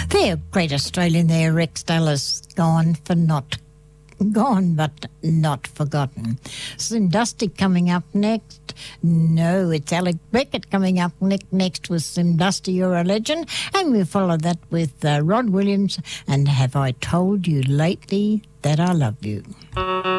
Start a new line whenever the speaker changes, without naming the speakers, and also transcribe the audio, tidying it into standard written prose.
Fair great Australian there, Rex Dallas, gone but not forgotten. Slim Dusty coming up next. No, it's Alec Beckett coming up next with Slim Dusty, You're a Legend. And we follow that with Rod Williams and Have I Told You Lately That I Love You.